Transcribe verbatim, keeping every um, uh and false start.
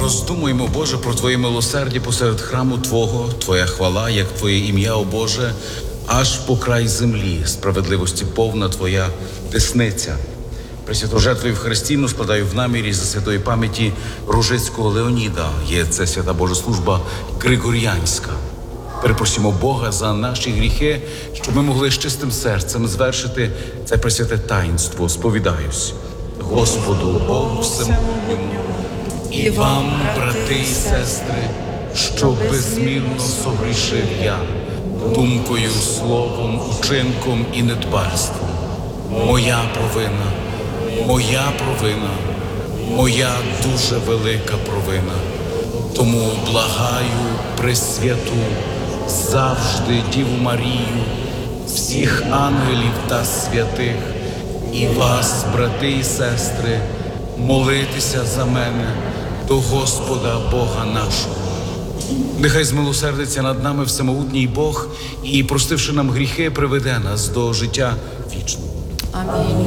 Роздумуємо, Боже, про Твоє милосердя посеред храму Твого, Твоя хвала, як Твоє ім'я, о Боже, аж по край землі, справедливості повна Твоя десниця. Пресвяту жертву в Христіну складаю в намірі за святої пам'яті Ружицького Леоніда. Є це свята Божа служба Григоріанська. Перепросимо Бога за наші гріхи, щоб ми могли з чистим серцем звершити це пресвяте таїнство. Сповідаюсь Господу Богу всемогутньому і вам, брати і сестри, що безмірно согрішив я думкою, словом, учинком і недбальством. Моя провина, моя провина, моя дуже велика провина. Тому благаю Пресвяту, завжди Діву Марію, всіх ангелів та святих, і вас, брати і сестри, молитися за мене до Господа Бога нашого. Нехай змилосердиться над нами всемогутній Бог і, простивши нам гріхи, приведе нас до життя вічного. Амінь.